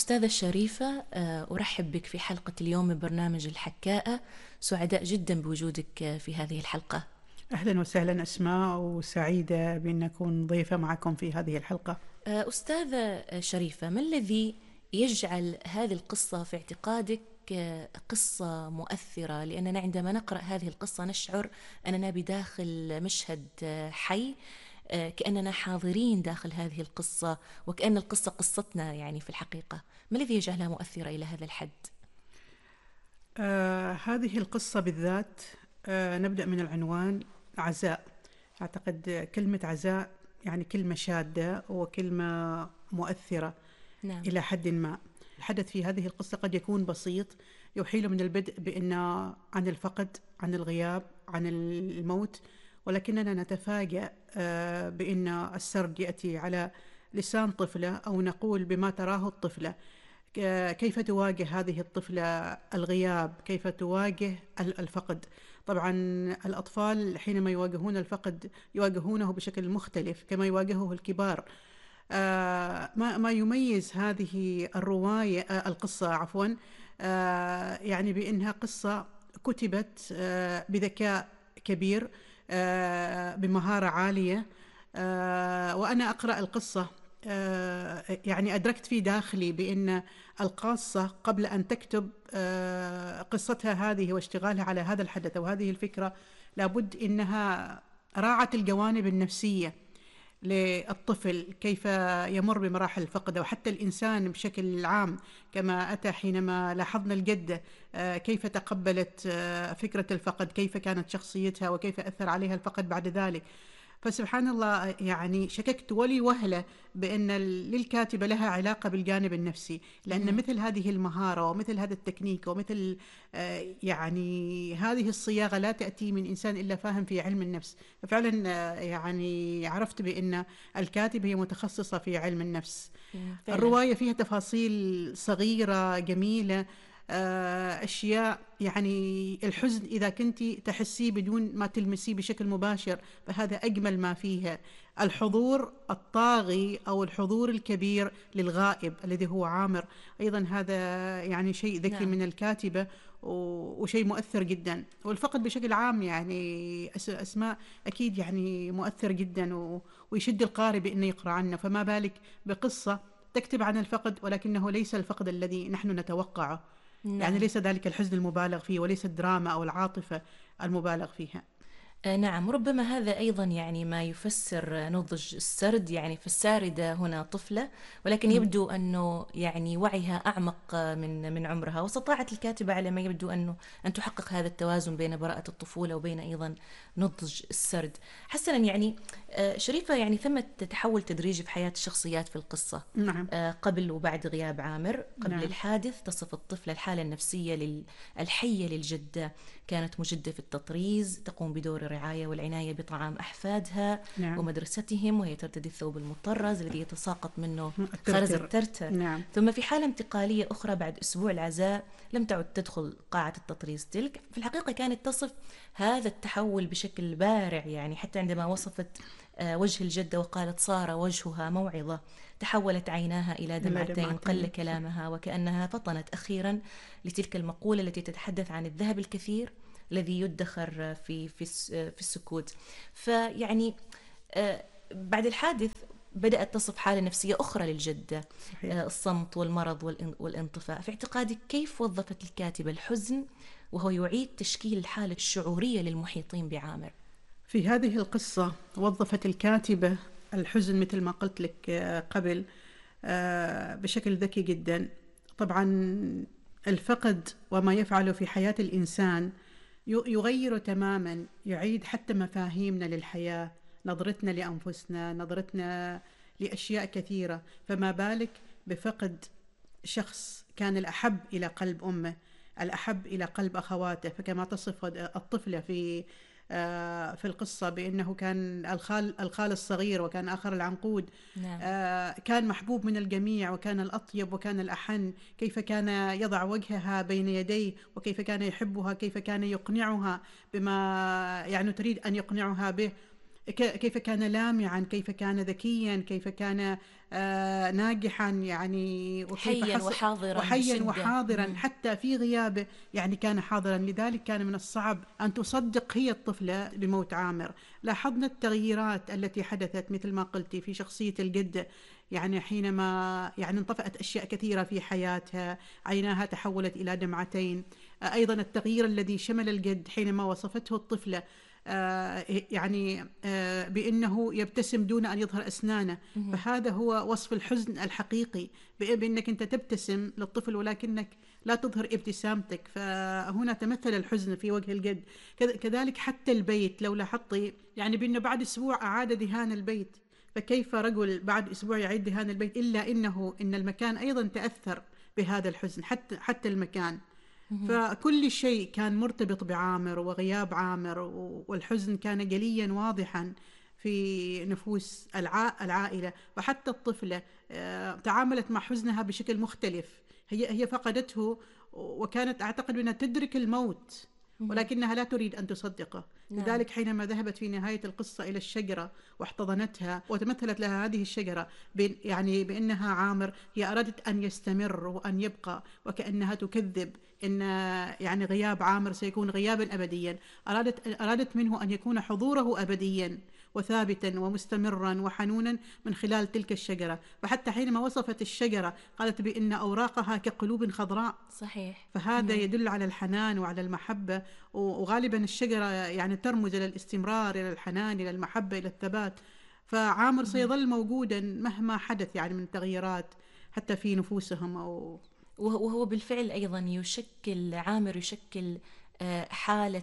أستاذة شريفة، أرحب بك في حلقة اليوم من برنامج الحكاءة. سعداء جدا بوجودك في هذه الحلقة. أهلا وسهلا أسماء، وسعيدة بأن أكون ضيفة معكم في هذه الحلقة. أستاذة شريفة، ما الذي يجعل هذه القصة في اعتقادك قصة مؤثرة؟ لأننا عندما نقرأ هذه القصة نشعر أننا بداخل مشهد حي، كأننا حاضرين داخل هذه القصة، وكأن القصة قصتنا يعني في الحقيقة. ما الذي يجعلها مؤثرة إلى هذا الحد؟ هذه القصة بالذات، نبدأ من العنوان عزاء. أعتقد كلمة عزاء يعني كلمة شادة وكلمة مؤثرة. نعم. إلى حد ما. الحدث في هذه القصة قد يكون بسيط، يحيل من البدء بأن عن الفقد، عن الغياب، عن الموت، ولكننا نتفاجأ بأن السرد يأتي على لسان طفلة، أو نقول بما تراه الطفلة. كيف تواجه هذه الطفلة الغياب؟ كيف تواجه الفقد؟ طبعا الأطفال حينما يواجهون الفقد يواجهونه بشكل مختلف كما يواجهه الكبار. ما يميز هذه الرواية، القصة عفوا، يعني بأنها قصة كتبت بذكاء كبير، بمهارة عالية. وأنا أقرأ القصة يعني أدركت في داخلي بأن القاصة قبل أن تكتب قصتها هذه واشتغالها على هذا الحدث أو هذه الفكرة، لابد أنها راعت الجوانب النفسية للطفل، كيف يمر بمراحل الفقد، وحتى الإنسان بشكل عام، كما أتى حينما لاحظنا الجدة كيف تقبلت فكرة الفقد، كيف كانت شخصيتها، وكيف أثر عليها الفقد بعد ذلك. فسبحان الله، يعني شككت ولي وهلة بأن للكاتبة لها علاقة بالجانب النفسي، لأن مثل هذه المهارة ومثل هذا التكنيك ومثل يعني هذه الصياغة لا تأتي من إنسان إلا فاهم في علم النفس. ففعلا يعني عرفت بأن الكاتبة هي متخصصة في علم النفس. الرواية فيها تفاصيل صغيرة جميلة، أشياء يعني الحزن إذا كنت تحسيه بدون ما تلمسيه بشكل مباشر فهذا أجمل ما فيها. الحضور الطاغي أو الحضور الكبير للغائب الذي هو عامر، أيضا هذا يعني شيء ذكي من الكاتبة وشيء مؤثر جدا. والفقد بشكل عام يعني أسماء أكيد يعني مؤثر جدا ويشد القارئ بأنه يقرأ عنه، فما بالك بقصة تكتب عن الفقد ولكنه ليس الفقد الذي نحن نتوقعه. يعني ليس ذلك الحزن المبالغ فيه، وليس الدراما أو العاطفة المبالغ فيها. نعم، ربما هذا أيضا يعني ما يفسر نضج السرد. يعني فالساردة هنا طفلة، ولكن يبدو أنه يعني وعيها أعمق من عمرها، واستطاعت الكاتبة على ما يبدو أن تحقق هذا التوازن بين براءة الطفولة وبين أيضا نضج السرد. حسنا، يعني شريفة، يعني ثمة تحول تدريجي في حياة الشخصيات في القصة. نعم. قبل وبعد غياب عامر. قبل نعم. الحادث تصف الطفلة الحالة النفسية الحية للجدة، كانت مجدة في التطريز، تقوم بدور الرعاية والعناية بطعام أحفادها. نعم. ومدرستهم، وهي ترتدي الثوب المطرز الذي يتساقط منه خرز الترتر. الترتر. نعم. ثم في حالة انتقالية أخرى بعد أسبوع العزاء لم تعد تدخل قاعة التطريز تلك. في الحقيقة كانت تصف هذا التحول بشكل بارع، يعني حتى عندما وصفت وجه الجدة وقالت: صار وجهها موعظة، تحولت عيناها إلى دمعتين، قل كلامها، وكأنها فطنت أخيرا لتلك المقولة التي تتحدث عن الذهب الكثير الذي يدخر في السكوت. فيعني بعد الحادث بدأت تصف حالة نفسية أخرى للجدة. الصمت والمرض والانطفاء. في اعتقادك كيف وظفت الكاتبة الحزن وهو يعيد تشكيل الحالة الشعورية للمحيطين بعامر؟ في هذه القصة وظفت الكاتبة الحزن مثل ما قلت لك قبل بشكل ذكي جدا. طبعا الفقد وما يفعله في حياة الإنسان يغير تماما، يعيد حتى مفاهيمنا للحياة، نظرتنا لأنفسنا، نظرتنا لأشياء كثيرة. فما بالك بفقد شخص كان الأحب إلى قلب أمه، الأحب إلى قلب أخواته. فكما تصف الطفلة في القصة بأنه كان الخال الصغير وكان آخر العنقود. نعم. كان محبوب من الجميع، وكان الأطيب وكان الأحن. كيف كان يضع وجهها بين يديه، وكيف كان يحبها، كيف كان يقنعها بما يعني تريد أن يقنعها به. كيف كان لامعا، كيف كان ذكيا، كيف كان ناجحا يعني، وكيف حيا وحاضرا وحيا بشدة. وحاضرا حتى في غيابه، يعني كان حاضرا. لذلك كان من الصعب أن تصدق هي الطفلة بموت عامر. لاحظنا التغييرات التي حدثت مثل ما قلتي في شخصية الجدة، يعني حينما يعني انطفأت أشياء كثيرة في حياتها، عيناها تحولت إلى دمعتين. أيضا التغيير الذي شمل الجد حينما وصفته الطفلة يعني بأنه يبتسم دون أن يظهر أسنانه، فهذا هو وصف الحزن الحقيقي، بأنك أنت تبتسم للطفل ولكنك لا تظهر ابتسامتك، فهنا تمثل الحزن في وجه الجد. كذلك حتى البيت لو لاحظتي، يعني بأنه بعد أسبوع أعاد دهان البيت، فكيف رجل بعد أسبوع يعيد دهان البيت؟ إلا إن المكان أيضا تأثر بهذا الحزن، حتى المكان. فكل شيء كان مرتبط بعامر وغياب عامر، والحزن كان جليا واضحا في نفوس العائلة. وحتى الطفلة تعاملت مع حزنها بشكل مختلف. هي فقدته، وكانت أعتقد أنها تدرك الموت ولكنها لا تريد أن تصدقه. نعم. لذلك حينما ذهبت في نهاية القصة إلى الشجرة واحتضنتها وتمثلت لها هذه الشجرة يعني بأنها عامر، هي أرادت أن يستمر وأن يبقى، وكأنها تكذب إن يعني غياب عامر سيكون غيابا أبديا. أرادت منه أن يكون حضوره أبديا وثابتا ومستمرا وحنونا من خلال تلك الشجرة. فحتى حينما وصفت الشجرة قالت بأن أوراقها كقلوب خضراء. صحيح. فهذا يدل على الحنان وعلى المحبة، وغالبا الشجرة يعني ترمز إلى الاستمرار، إلى الحنان، إلى المحبة، إلى الثبات. فعامر سيظل موجودا مهما حدث يعني من تغييرات حتى في نفوسهم. وهو بالفعل أيضا عامر يشكل حالة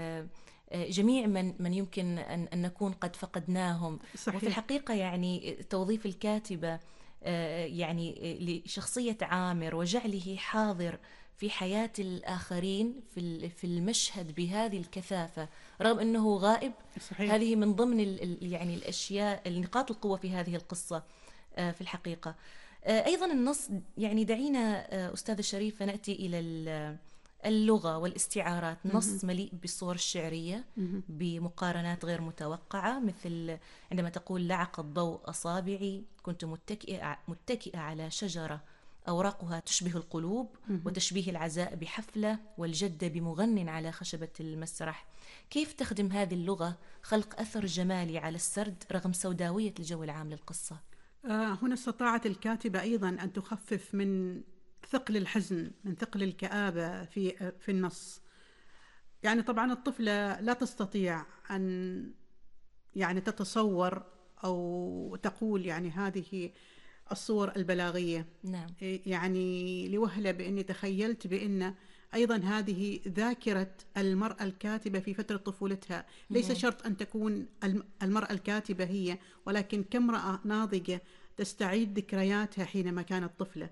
جميع من يمكن أن نكون قد فقدناهم. صحيح. وفي الحقيقة يعني توظيف الكاتبة يعني لشخصية عامر وجعله حاضر في حياة الآخرين في المشهد بهذه الكثافة رغم أنه غائب. صحيح. هذه من ضمن يعني الأشياء، نقاط القوة في هذه القصة في الحقيقة. أيضا النص، يعني دعينا أستاذة شريفة نأتي إلى اللغة والاستعارات. نص مليء بالصور الشعرية بمقارنات غير متوقعة، مثل عندما تقول: لعق الضوء أصابعي، كنت متكئة على شجرة أوراقها تشبه القلوب، وتشبيه العزاء بحفلة، والجد بمغن على خشبة المسرح. كيف تخدم هذه اللغة خلق أثر جمالي على السرد رغم سوداوية الجو العام للقصة؟ هنا استطاعت الكاتبة أيضا أن تخفف من ثقل الحزن، من ثقل الكآبة في النص. يعني طبعا الطفلة لا تستطيع أن يعني تتصور أو تقول يعني هذه الصور البلاغية. نعم. يعني لوهلة بأني تخيلت بأن أيضا هذه ذاكرة المرأة الكاتبة في فترة طفولتها. ليس شرط أن تكون المرأة الكاتبة هي، ولكن كامرأة ناضجة تستعيد ذكرياتها حينما كانت طفلة.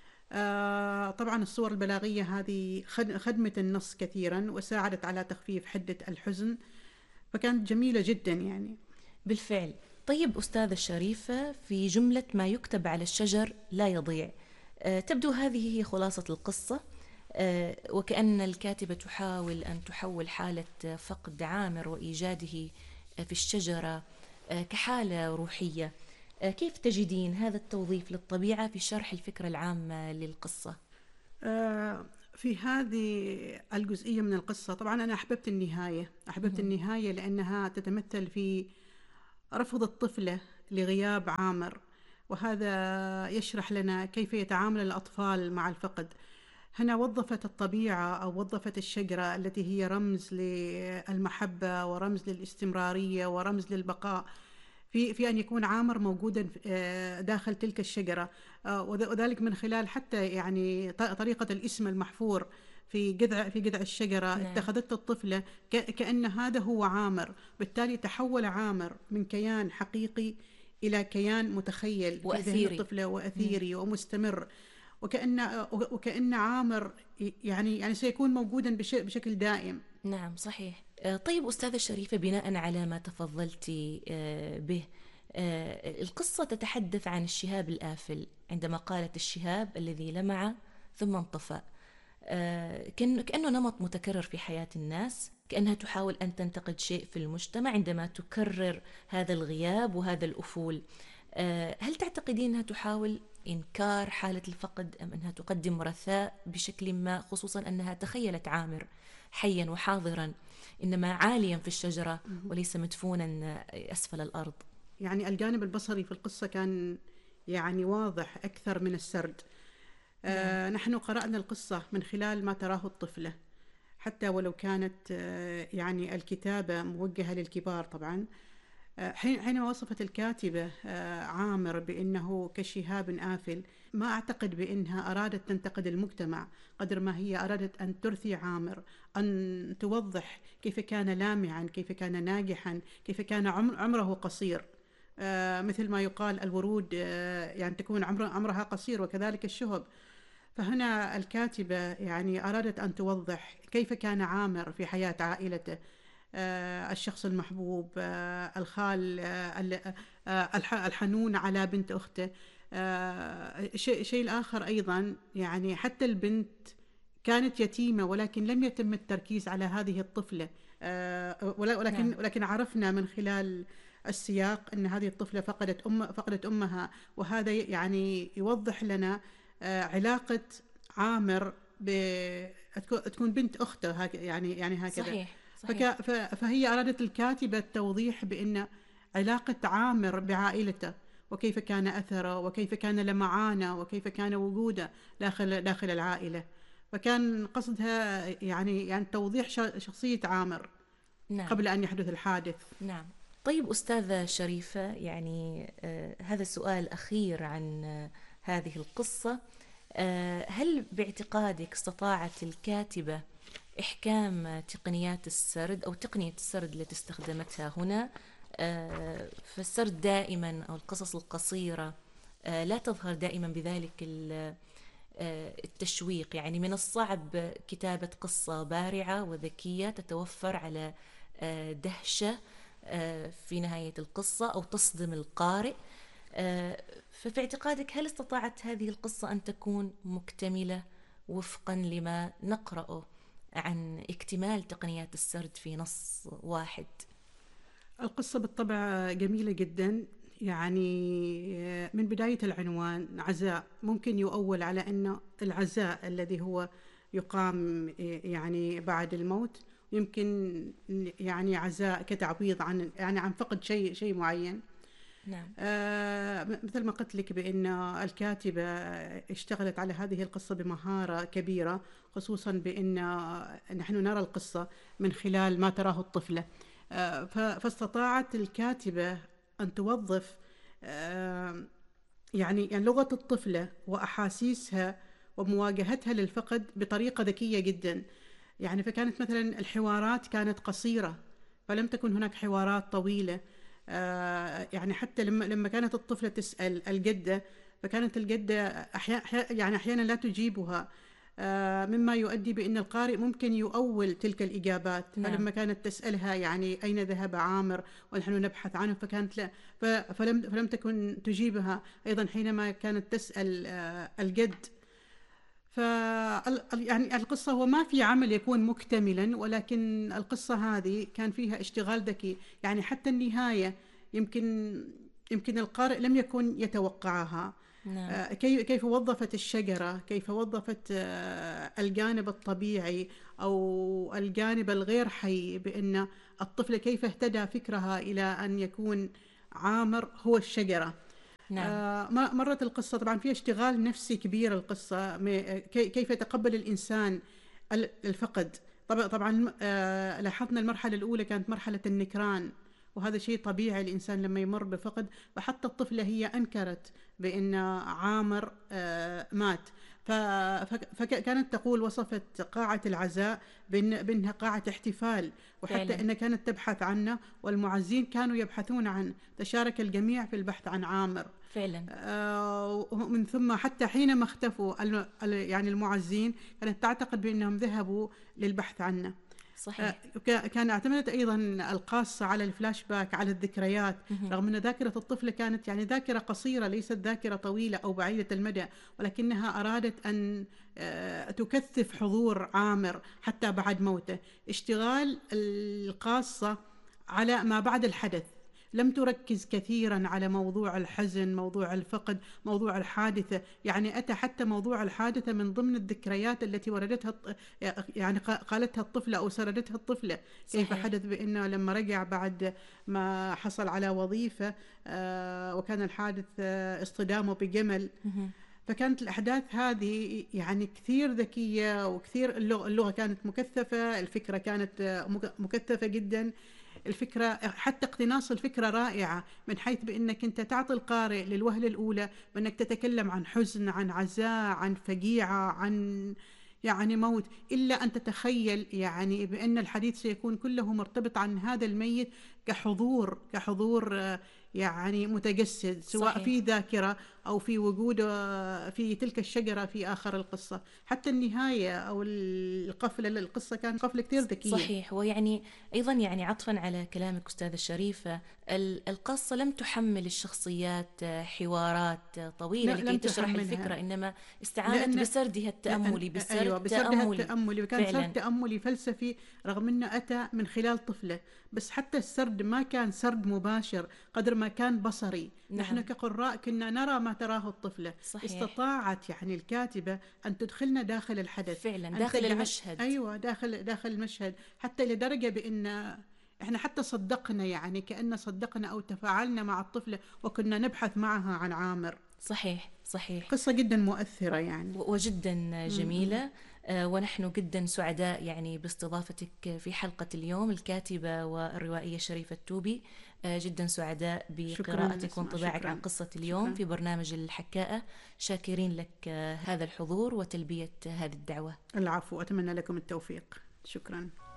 طبعا الصور البلاغية هذه خدمت النص كثيرا وساعدت على تخفيف حدة الحزن، فكانت جميلة جدا يعني. بالفعل. طيب أستاذة الشريفة، في جملة ما يكتب على الشجر لا يضيع، تبدو هذه هي خلاصة القصة، وكأن الكاتبة تحاول أن تحول حالة فقد عامر وإيجاده في الشجرة كحالة روحية. كيف تجدين هذا التوظيف للطبيعة في شرح الفكرة العامة للقصة؟ في هذه الجزئية من القصة طبعا أنا أحببت النهاية لأنها تتمثل في رفض الطفلة لغياب عامر، وهذا يشرح لنا كيف يتعامل الأطفال مع الفقد. هنا وظفت الطبيعة أو وظفت الشجرة التي هي رمز للمحبة ورمز للاستمرارية ورمز للبقاء في أن يكون عامر موجودا داخل تلك الشجرة، وذلك من خلال حتى يعني طريقة الاسم المحفور في جذع الشجرة. نعم. اتخذت الطفلة كأن هذا هو عامر، بالتالي تحول عامر من كيان حقيقي إلى كيان متخيل في ذهن الطفلة وأثيري ومستمر، وكأن عامر يعني سيكون موجودا بشكل دائم. نعم صحيح. طيب أستاذة الشريفة، بناء على ما تفضلتي به، القصة تتحدث عن الشهاب الآفل، عندما قالت: الشهاب الذي لمع ثم انطفأ. كأنه نمط متكرر في حياة الناس، كأنها تحاول أن تنتقد شيء في المجتمع عندما تكرر هذا الغياب وهذا الأفول. هل تعتقدين أنها تحاول إنكار حالة الفقد، أم أنها تقدم رثاء بشكل ما، خصوصا أنها تخيلت عامر حيا وحاضرا إنما عاليا في الشجرة وليس مدفونا أسفل الأرض؟ يعني الجانب البصري في القصة كان يعني واضح أكثر من السرد. نحن قرأنا القصة من خلال ما تراه الطفلة، حتى ولو كانت يعني الكتابة موجهة للكبار طبعا. حينما وصفت الكاتبة عامر بأنه كشهاب آفل، ما أعتقد بأنها أرادت تنتقد المجتمع قدر ما هي أرادت أن ترثي عامر، أن توضح كيف كان لامعا، كيف كان ناجحا، كيف كان عمره قصير. مثل ما يقال الورود يعني تكون عمرها قصير، وكذلك الشهب. فهنا الكاتبة يعني أرادت أن توضح كيف كان عامر في حياة عائلته، الشخص المحبوب، الخال الحنون على بنت أخته. شيء الآخر أيضا، يعني حتى البنت كانت يتيمة ولكن لم يتم التركيز على هذه الطفلة، ولكن عرفنا من خلال السياق أن هذه الطفلة فقدت أمها، وهذا يعني يوضح لنا علاقة عامر تكون بنت أخته، يعني هكذا. صحيح. فهي أرادت الكاتبة التوضيح بأن علاقة عامر بعائلته، وكيف كان أثره، وكيف كان لمعانه، وكيف كان وجوده داخل العائلة. فكان قصدها يعني توضيح شخصية عامر. نعم. قبل أن يحدث الحادث. نعم. طيب أستاذة شريفة، يعني هذا سؤال أخير عن هذه القصة. هل باعتقادك استطاعت الكاتبة إحكام تقنيات السرد أو تقنية السرد التي استخدمتها هنا؟ فالسرد دائما أو القصص القصيرة لا تظهر دائما بذلك التشويق، يعني من الصعب كتابة قصة بارعة وذكية تتوفر على دهشة في نهاية القصة أو تصدم القارئ. ففي اعتقادك هل استطاعت هذه القصة أن تكون مكتملة وفقا لما نقرأه عن اكتمال تقنيات السرد في نص واحد؟ القصة بالطبع جميلة جدا، يعني من بداية العنوان عزاء، ممكن يؤول على أن العزاء الذي هو يقام يعني بعد الموت، يمكن يعني عزاء كتعويض عن فقد شيء معين. نعم. مثل ما قلت لك بأن الكاتبة اشتغلت على هذه القصة بمهارة كبيرة، خصوصا بأن نحن نرى القصة من خلال ما تراه الطفلة. فاستطاعت الكاتبة أن توظف يعني لغة الطفلة وأحاسيسها ومواجهتها للفقد بطريقة ذكية جدا. يعني فكانت مثلا الحوارات كانت قصيرة، فلم تكن هناك حوارات طويلة. يعني حتى لما كانت الطفلة تسأل الجدة، فكانت الجدة أحيانا لا تجيبها، مما يؤدي بأن القارئ ممكن يؤول تلك الإجابات. نعم. فلما كانت تسألها يعني أين ذهب عامر ونحن نبحث عنه، فكانت لا فلم تكن تجيبها. أيضا حينما كانت تسأل الجد، يعني القصة هو ما في عمل يكون مكتملا، ولكن القصة هذه كان فيها اشتغال ذكي. يعني حتى النهاية يمكن القارئ لم يكن يتوقعها. نعم. كيف وظفت الشجرة، كيف وظفت الجانب الطبيعي أو الجانب الغير حي، بأن الطفل كيف اهتدى فكرها إلى أن يكون عامر هو الشجرة. نعم. مرت القصة طبعا فيها اشتغال نفسي كبير. القصة كيف يتقبل الإنسان الفقد. طبعا لاحظنا المرحلة الأولى كانت مرحلة النكران، وهذا شيء طبيعي الإنسان لما يمر بفقد. وحتى الطفلة هي أنكرت بأن عامر مات. فكانت تقول، وصفت قاعة العزاء بأنها قاعة احتفال، وحتى أنها كانت تبحث عنه، والمعزين كانوا يبحثون عنه. تشارك الجميع في البحث عن عامر فعلا. ومن ثم حتى حينما اختفوا يعني المعزين، كانت تعتقد بأنهم ذهبوا للبحث عنه. صحيح. كان اعتمدت أيضا القاصة على الفلاش باك، على الذكريات، رغم أن ذاكرة الطفل كانت يعني ذاكرة قصيرة، ليست ذاكرة طويلة أو بعيدة المدى، ولكنها أرادت أن تكثف حضور عامر حتى بعد موته. اشتغال القاصة على ما بعد الحدث، لم تركز كثيرا على موضوع الحزن، موضوع الفقد، موضوع الحادثة. يعني أتى حتى موضوع الحادثة من ضمن الذكريات التي وردتها يعني قالتها الطفلة أو سردتها الطفلة. كيف صحيح. حدث بأنه لما رجع بعد ما حصل على وظيفة وكان الحادث اصطدامه بجمل. فكانت الأحداث هذه يعني كثير ذكية، وكثير اللغة كانت مكثفة، الفكرة كانت مكثفة جدا. الفكرة حتى اقتناص الفكرة رائعة، من حيث بأنك أنت تعطي القارئ للوهلة الأولى بأنك تتكلم عن حزن، عن عزاء، عن فجيعة، عن يعني موت، إلا أن تتخيل يعني بأن الحديث سيكون كله مرتبط عن هذا الميت كحضور يعني متجسد، سواء صحيح. في ذاكرة أو في وجود في تلك الشجرة في آخر القصة. حتى النهاية أو القفلة للقصة كان قفلة كثير ذكية. صحيح. ويعني أيضا يعني عطفا على كلامك أستاذة الشريفة، القصة لم تحمل الشخصيات حوارات طويلة لا، لكي لم تشرح تحملها، الفكرة، إنما استعانت بسردها التأملي، أيوة، بسرد بسردها تأملي. التأملي، وكان سرد فعلا. تأملي فلسفي، رغم أنه أتى من خلال طفلة. بس حتى السرد ما كان سرد مباشر قدر ما كان بصري. نحن نعم. كقراء كنا نرى ما تراه الطفلة. صحيح. استطاعت يعني الكاتبة أن تدخلنا داخل الحدث، فعلا أن داخل تجعل المشهد. أيوة داخل المشهد، حتى لدرجة بأن احنا حتى صدقنا، يعني كأن صدقنا أو تفاعلنا مع الطفلة وكنا نبحث معها عن عامر. صحيح. صحيح. قصة جدا مؤثرة يعني. وجدا جميلة. ونحن جدا سعداء يعني باستضافتك في حلقة اليوم، الكاتبة والروائية شريفة التوبي. جدا سعداء شكرا بقراءتك أسماء، وانطباعك عن شكرا. قصة اليوم شكرا. في برنامج الحكاءة. شاكرين لك هذا الحضور وتلبية هذه الدعوة. العفو، أتمنى لكم التوفيق. شكرا.